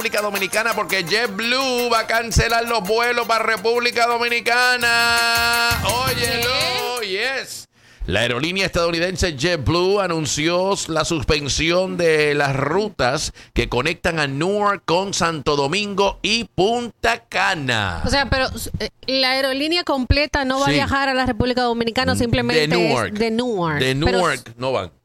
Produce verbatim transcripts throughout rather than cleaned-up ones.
República Dominicana porque JetBlue va a cancelar los vuelos para República Dominicana. Óyelo, yes. La aerolínea estadounidense JetBlue anunció la suspensión de las rutas que conectan a Newark con Santo Domingo y Punta Cana. O sea, pero la aerolínea completa no va sí. a viajar a la República Dominicana, simplemente de Newark. es de Newark. De Newark pero, no van.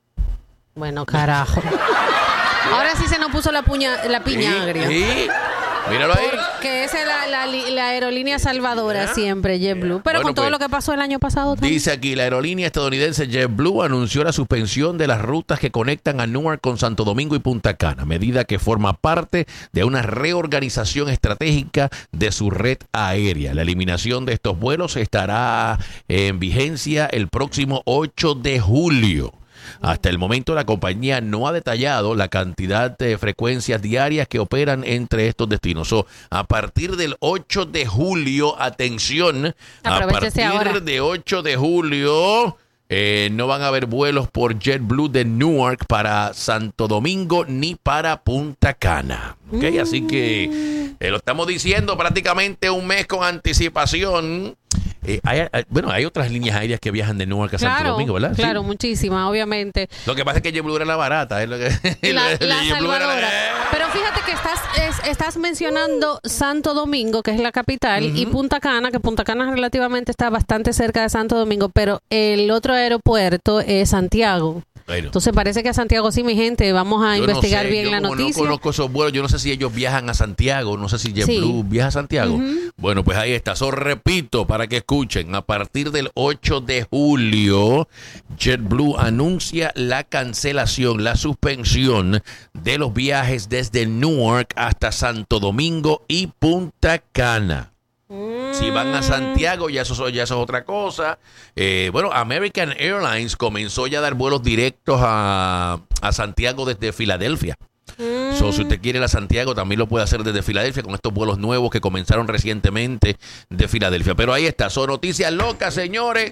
Bueno, carajo. Ahora sí se nos puso la, puña, la piña ¿Sí? agria. ¿Sí? Míralo ahí. Que esa es la, la, la aerolínea salvadora, ¿yeah? siempre, JetBlue. Pero bueno, con todo pues, lo que pasó el año pasado también. Dice aquí, la aerolínea estadounidense JetBlue anunció la suspensión de las rutas que conectan a Newark con Santo Domingo y Punta Cana, medida que forma parte de una reorganización estratégica de su red aérea. La eliminación de estos vuelos estará en vigencia el próximo ocho de julio. Hasta el momento la compañía no ha detallado la cantidad de frecuencias diarias que operan entre estos destinos. So, a partir del ocho de julio, atención, a partir ahora. de ocho de julio eh, no van a haber vuelos por JetBlue de Newark para Santo Domingo ni para Punta Cana. ¿Okay? Mm. Así que eh, lo estamos diciendo prácticamente un mes con anticipación. Eh, hay, hay, bueno, hay otras líneas aéreas que viajan de Newark a claro, Santo Domingo, ¿verdad? Claro, sí. muchísimas, obviamente. Lo que pasa es que JetBlue era la barata. Es lo que, la la, la salvadora. La... Pero fíjate que estás es, estás mencionando Santo Domingo, que es la capital, uh-huh. y Punta Cana, que Punta Cana relativamente está bastante cerca de Santo Domingo, pero el otro aeropuerto es Santiago. Bueno. Entonces parece que a Santiago sí, mi gente, vamos a yo investigar no sé, bien yo la como noticia. No conozco esos vuelos, yo no sé si ellos viajan a Santiago, no sé si JetBlue sí. viaja a Santiago. Uh-huh. Bueno, pues ahí está. So, repito, para que escuchen, a partir del ocho de julio, JetBlue anuncia la cancelación, la suspensión de los viajes desde Newark hasta Santo Domingo y Punta Cana. Si van a Santiago, ya eso, ya eso es otra cosa. Eh, bueno, American Airlines comenzó ya a dar vuelos directos a, a Santiago desde Filadelfia. Mm. So, si usted quiere ir a Santiago, también lo puede hacer desde Filadelfia con estos vuelos nuevos que comenzaron recientemente de Filadelfia. Pero ahí está, son noticias locas, señores.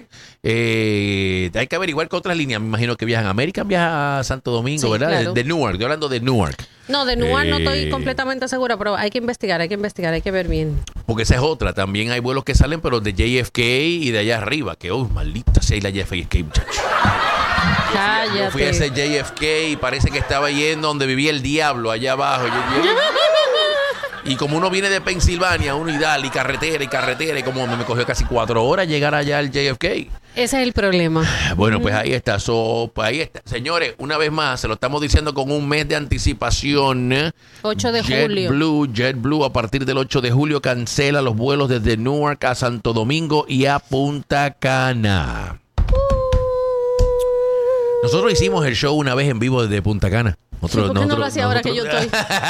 Eh, hay que averiguar qué otras líneas. Me imagino que viajan. American viaja a Santo Domingo, sí, ¿verdad? Claro. De, de Newark, estoy hablando de Newark. No, de Newark eh, no estoy completamente segura, pero hay que investigar, hay que investigar, hay que ver bien. Porque esa es otra. También hay vuelos que salen, pero de J F K y de allá arriba. Que, oh, maldita sea la J F K, muchachos. Cállate. Yo fui a ese J F K y parece que estaba yendo donde vivía el diablo, allá abajo. Yo, yo, y como uno viene de Pensilvania, uno y dale, y carretera, y carretera, y como me cogió casi cuatro horas llegar allá al J F K. Ese es el problema. Bueno, pues ahí está. So, pues ahí está. Señores, una vez más, se lo estamos diciendo con un mes de anticipación. ocho de julio. JetBlue, JetBlue a partir del ocho de julio cancela los vuelos desde Newark a Santo Domingo y a Punta Cana. Nosotros hicimos el show una vez en vivo desde Punta Cana. Nosotros, sí, ¿por qué nosotros, no lo hacía ahora que yo estoy?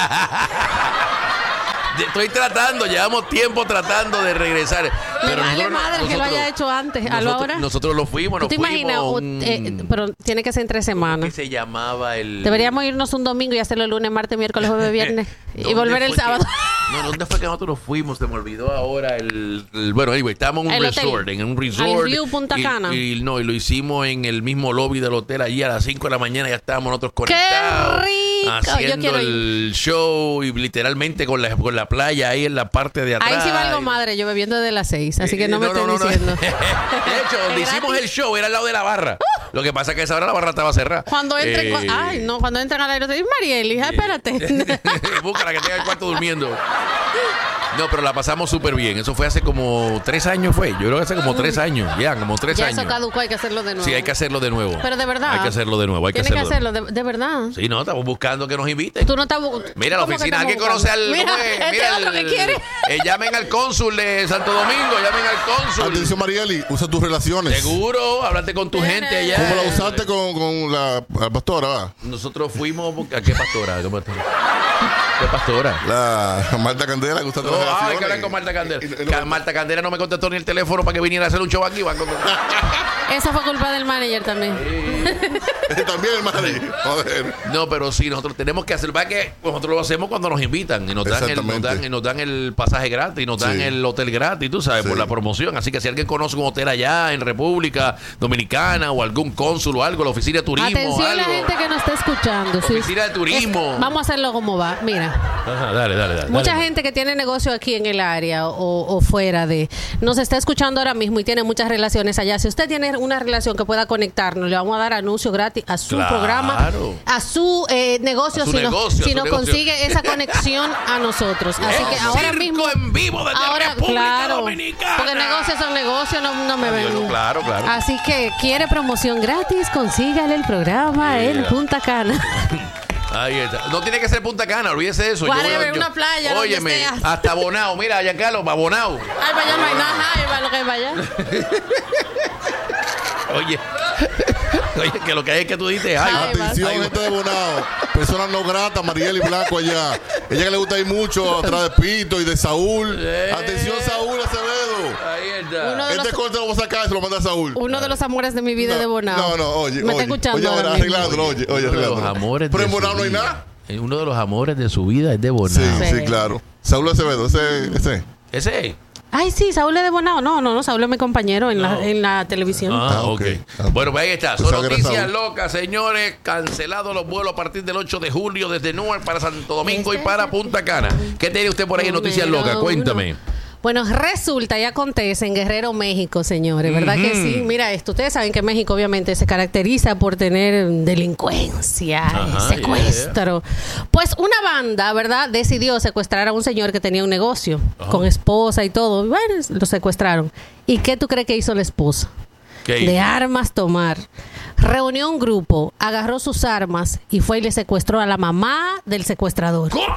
Estoy tratando, llevamos tiempo tratando de regresar. Pero vale nosotros, madre nosotros, que lo haya hecho antes. Nosotros, ahora? nosotros lo fuimos, nos ¿Tú te fuimos. imaginas? Un, eh, pero tiene que ser entre semanas. ¿Qué se llamaba el...? Deberíamos irnos un domingo y hacerlo el lunes, martes, miércoles, jueves, viernes. Y volver el sábado. Que, no, ¿dónde fue que nosotros nos fuimos? Se me olvidó ahora el... el bueno, anyway, estábamos en un el resort. Hotel. En un resort. Al View Punta Cana. Y, y, no, y lo hicimos en el mismo lobby del hotel. Allí a las cinco de la mañana ya estábamos nosotros conectados. ¡Qué rico! Haciendo el ir. show y literalmente con la, con la playa ahí en la parte de atrás. Ahí sí valgo madre, yo bebiendo de las seis, así que no, no me estoy no, no, diciendo. De hecho, donde hicimos el show era al lado de la barra. Uh, Lo que pasa es que a esa hora la barra estaba cerrada. Cuando entren, eh, cu ay, no, cuando entran al aire, dice Marieli, eh, espérate. Búscala que tenga el cuarto durmiendo. No, pero la pasamos súper bien. Eso fue hace como tres años, fue. Yo creo que hace como tres años. Ya, como tres ya años. Eso caducó, hay que hacerlo de nuevo. Sí, hay que hacerlo de nuevo. Pero de verdad. Hay que hacerlo de nuevo. Hay que Tienes hacerlo, que hacerlo, de, de verdad. Sí, no, estamos buscando que nos inviten. Tú no estás Mira, la oficina, hay que conocer al. Mira, este Mira otro el, que quiere. Eh, llamen al cónsul de Santo Domingo, llamen al cónsul. Atención, Marieli, usa tus relaciones. Seguro, háblate con tu Mira. gente allá. ¿Cómo la usaste con, con la, la pastora? ¿Va? Nosotros fuimos. ¿A qué pastora? ¿Qué pastora? ¿Qué pastora? La Marta Candela, que usaste no, las relaciones. Ay, que hablar con Marta Candela. Y, y, y, Marta Candela no me contestó ni el teléfono para que viniera a hacer un show aquí. Eso fue culpa del manager también. También el manager. Joder. No, pero sí, nosotros tenemos que hacer. Va que nosotros lo hacemos cuando nos invitan y nos dan, el, nos dan, y nos dan el pasaje gratis, nos dan Sí. el hotel gratis, tú sabes, Sí. por la promoción. Así que si alguien conoce un hotel allá en República Dominicana o algún cónsul o algo, la oficina de turismo. Atención a la algo. gente que nos está escuchando. Si Oficina de turismo. es- vamos a hacerlo como va. Mira, Ajá, dale, dale, dale. mucha dale. gente que tiene negocio aquí en el área o, o fuera de, nos está escuchando ahora mismo y tiene muchas relaciones allá. Si usted tiene una relación que pueda conectarnos, le vamos a dar anuncio gratis a su Claro. programa, a su eh, negocio, A su si, nos- negocio, a si su nos negocio. consigue esa conexión a nosotros. Así El que ahora circo mismo, en vivo desde ahora República claro, Dominicana. porque negocios son negocios, no, no me Adiós, ven. no, claro, claro. Así que quiere promoción gratis, consígale el programa en Yeah. Punta Cana. Ahí está. No tiene que ser Punta Cana, olvídese eso. Whatever, una playa, donde Óyeme, sea. hasta Bonao. Mira, Giancarlo, va Bonao. Ay, para allá no hay nada, ay, para lo que vaya. Oye, oye, que lo que hay es que tú dices, ay, Ay, Atención, ay, gente de Bonao. Personas no gratas, Mariel y Blanco allá. Ella que le gusta ir mucho atrás de Pito y de Saúl. Eh. Atención, Saúl Acevedo. ahí está. Uno de Este los- corte lo vamos a sacar y se lo manda a Saúl. Uno de los amores de mi vida No, de Bonao. No, no, oye, Me oye. está escuchando Oye, ahora ahora mismo. arreglándolo, oye, oye, Uno de los arreglándolo. amores Pero de en su Bonao no hay vida. nada. Eh, Uno de los amores de su vida es de Bonao. Sí, Sí. sí, claro. Saúl Acevedo, ese, ese. Ese. Ay, sí, Saúl es de Bonao. No, no, no, Saúl es mi compañero en, No. la, en la televisión. Ah, Ah, ok. ok. Ah, Bueno, pues ahí está. Son Pensaba que era noticias Saúl. locas, señores. Cancelados los vuelos a partir del ocho de julio desde Newark para Santo Domingo y para Punta Cana. ¿Qué tiene usted por ahí en noticias Número locas? uno. Cuéntame. Bueno, resulta y acontece en Guerrero, México, señores, ¿verdad que sí? Mira esto, ustedes saben que México obviamente se caracteriza por tener delincuencia, Ajá, secuestro. Pues una banda, ¿verdad? Decidió secuestrar a un señor que tenía un negocio Ajá. con esposa y todo. Y bueno, lo secuestraron. ¿Y qué tú crees que hizo la esposa? ¿Qué De hizo? armas tomar. Reunió un grupo, agarró sus armas y fue y le secuestró a la mamá del secuestrador. ¿Cómo?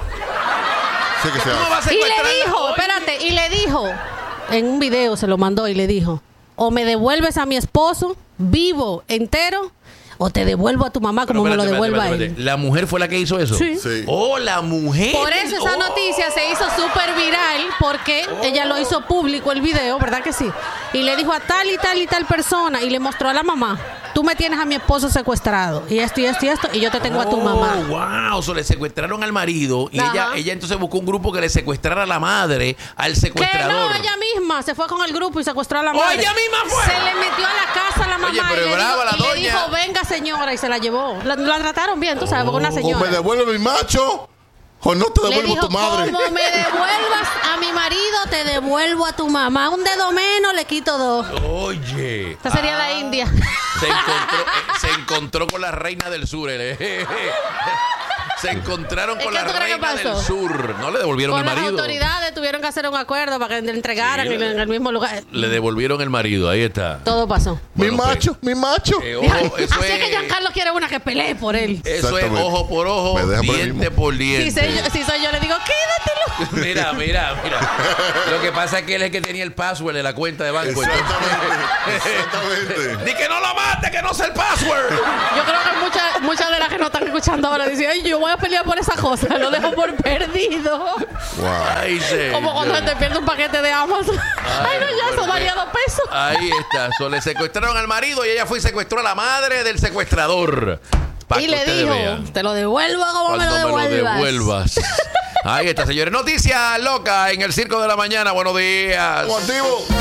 Sí que se ¿Cómo va a hace. Y secuestrar? le dijo, espérate, y le dijo, en un video se lo mandó y le dijo, o me devuelves a mi esposo vivo, entero, o te devuelvo a tu mamá como Pero me lo espérate, devuelva espérate, a él. espérate. ¿La mujer fue la que hizo eso? Sí. Sí. Oh, la mujer. Por eso esa Oh. noticia se hizo súper viral porque ella lo hizo público el video, ¿verdad que sí? Y le dijo a tal y tal y tal persona y le mostró a la mamá, tú me tienes a mi esposo secuestrado y esto y esto y esto y yo te tengo a tu Oh, mamá. wow, so le secuestraron al marido y Ajá. ella, ella entonces buscó un grupo que le secuestrara a la madre al Que secuestrador. no, ella misma se fue con el grupo y secuestró a la ¡Oh, madre. ella misma fue! Se le metió a la casa a la mamá Oye, pero y, le, brava dijo, la y le doña. dijo, venga señora, y se la llevó. La, la trataron bien, tú sabes, porque una O me señora. devuelve mi macho, o no te Le devuelvo dijo, tu madre. como me devuelvas a mi marido, te devuelvo a tu mamá. Un dedo menos, le quito dos. Oye. Esta sería Ah, la India. Se encontró, eh, se encontró con la reina del sur. eh. Se encontraron ¿Y con qué la tú crees que reina del pasó? sur. No le devolvieron Con el las marido. autoridades tuvieron que hacer un acuerdo para que le entregaran Sí, en, en el mismo lugar. Le devolvieron el marido. Ahí está. Todo pasó. Mi Bueno, pues, macho, mi macho. eh, ojo, eso Así es, que Giancarlo quiere una que pelee por él. eso es Exactamente. ojo por ojo, Me deja por ahí diente mismo. por Si diente. soy, yo, si soy yo, le digo, quédatelo. Mira, mira, mira. Lo que pasa es que él es el que tenía el password de la cuenta de banco. Exactamente. Exactamente. Di que no lo mate, que no sé el password. Yo creo que muchas muchas de las que nos están escuchando ahora dicen, ay, yo voy a pelear por esa cosa, lo dejo por perdido. Wow. Ay, señor. Como cuando se te pierde un paquete de Amazon. Ay, no, ya, bueno, eso daría que- dos pesos. Ahí está. So, le secuestraron al marido y ella fue y secuestró a la madre del secuestrador. Pa' Y que le ustedes dijo, vean. te lo devuelvo como me lo Cuando devuelvas. devuelvas. Ahí está, señores. Noticias locas en el Circo de la Mañana. Buenos días. Como activo.